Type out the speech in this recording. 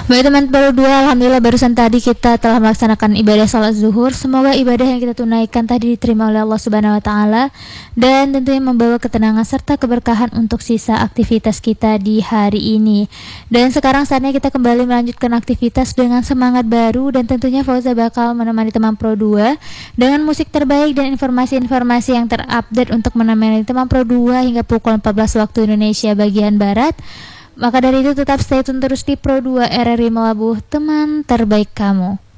Baik teman Pro 2, alhamdulillah barusan tadi kita telah melaksanakan ibadah salat zuhur. Semoga ibadah yang kita tunaikan tadi diterima oleh Allah Subhanahu wa taala dan tentunya membawa ketenangan serta keberkahan untuk sisa aktivitas kita di hari ini. Dan sekarang saatnya kita kembali melanjutkan aktivitas dengan semangat baru dan tentunya Fauza bakal menemani teman Pro 2 dengan musik terbaik dan informasi-informasi yang terupdate untuk menemani teman Pro 2 hingga pukul 14 waktu Indonesia bagian barat. Maka dari itu tetap stay tune terus di Pro 2 RRI Melabuh, teman terbaik kamu.